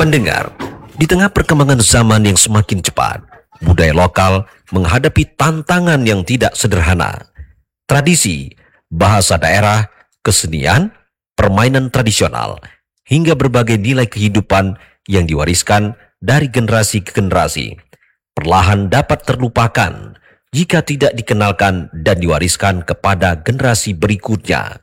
Pendengar, di tengah perkembangan zaman yang semakin cepat, budaya lokal menghadapi tantangan yang tidak sederhana. Tradisi, bahasa daerah, kesenian, permainan tradisional, hingga berbagai nilai kehidupan yang diwariskan dari generasi ke generasi, perlahan dapat terlupakan jika tidak dikenalkan dan diwariskan kepada generasi berikutnya.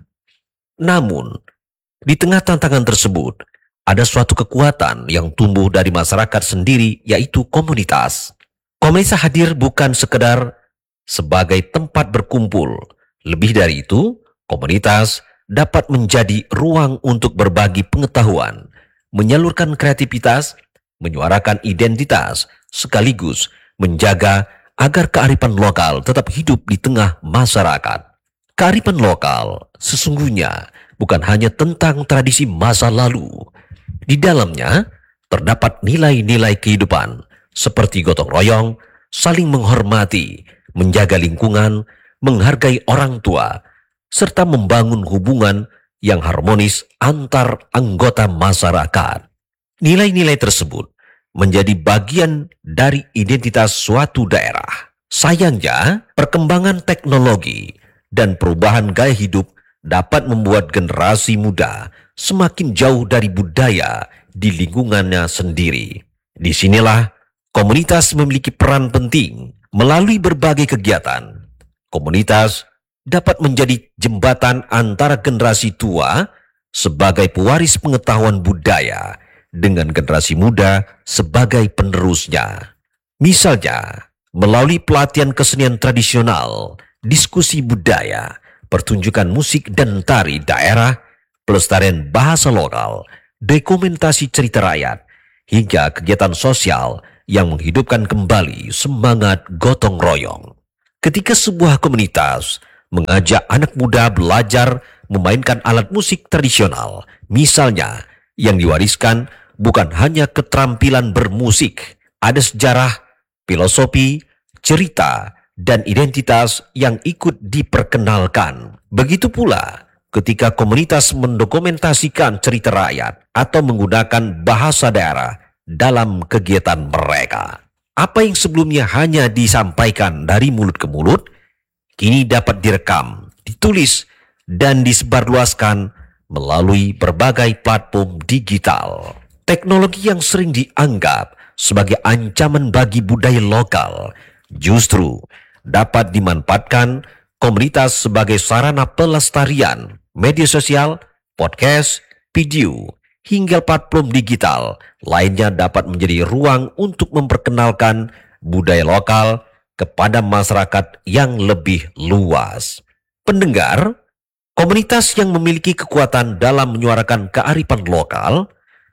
Namun, di tengah tantangan tersebut, ada suatu kekuatan yang tumbuh dari masyarakat sendiri, yaitu komunitas. Komunitas hadir bukan sekedar sebagai tempat berkumpul. Lebih dari itu, komunitas dapat menjadi ruang untuk berbagi pengetahuan, menyalurkan kreativitas, menyuarakan identitas, sekaligus menjaga agar kearifan lokal tetap hidup di tengah masyarakat. Kearifan lokal sesungguhnya bukan hanya tentang tradisi masa lalu. Di dalamnya terdapat nilai-nilai kehidupan seperti gotong royong, saling menghormati, menjaga lingkungan, menghargai orang tua, serta membangun hubungan yang harmonis antar anggota masyarakat. Nilai-nilai tersebut menjadi bagian dari identitas suatu daerah. Sayangnya, perkembangan teknologi dan perubahan gaya hidup dapat membuat generasi muda semakin jauh dari budaya di lingkungannya sendiri. Disinilah komunitas memiliki peran penting melalui berbagai kegiatan. Komunitas dapat menjadi jembatan antara generasi tua sebagai pewaris pengetahuan budaya dengan generasi muda sebagai penerusnya. Misalnya, melalui pelatihan kesenian tradisional, diskusi budaya, pertunjukan musik dan tari daerah, pelestarian bahasa lokal, dokumentasi cerita rakyat, hingga kegiatan sosial yang menghidupkan kembali semangat gotong royong. Ketika sebuah komunitas mengajak anak muda belajar memainkan alat musik tradisional, misalnya, yang diwariskan bukan hanya keterampilan bermusik, ada sejarah, filosofi, cerita, dan identitas yang ikut diperkenalkan. Begitu pula ketika komunitas mendokumentasikan cerita rakyat atau menggunakan bahasa daerah dalam kegiatan mereka. Apa yang sebelumnya hanya disampaikan dari mulut ke mulut, kini dapat direkam, ditulis, dan disebarluaskan melalui berbagai platform digital. Teknologi yang sering dianggap sebagai ancaman bagi budaya lokal justru dapat dimanfaatkan komunitas sebagai sarana pelestarian. Media sosial, podcast, video, hingga platform digital lainnya dapat menjadi ruang untuk memperkenalkan budaya lokal kepada masyarakat yang lebih luas. Pendengar, komunitas yang memiliki kekuatan dalam menyuarakan kearifan lokal,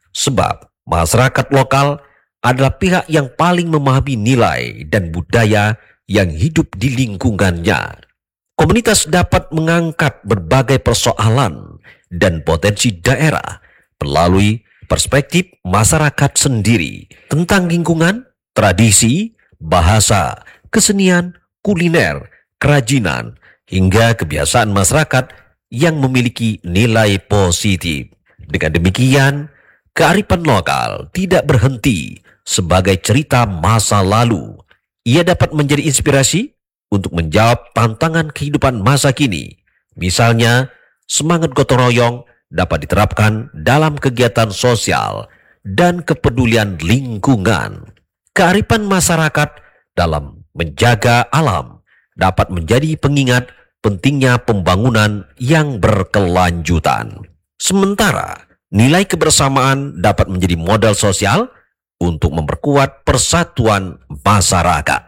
sebab masyarakat lokal adalah pihak yang paling memahami nilai dan budaya yang hidup di lingkungannya. Komunitas dapat mengangkat berbagai persoalan dan potensi daerah melalui perspektif masyarakat sendiri tentang lingkungan, tradisi, bahasa, kesenian, kuliner, kerajinan, hingga kebiasaan masyarakat yang memiliki nilai positif. Dengan demikian, kearifan lokal tidak berhenti sebagai cerita masa lalu. Ia dapat menjadi inspirasi untuk menjawab tantangan kehidupan masa kini. Misalnya, semangat gotong royong dapat diterapkan dalam kegiatan sosial dan kepedulian lingkungan. Kearifan masyarakat dalam menjaga alam dapat menjadi pengingat pentingnya pembangunan yang berkelanjutan. Sementara, nilai kebersamaan dapat menjadi modal sosial untuk memperkuat persatuan masyarakat.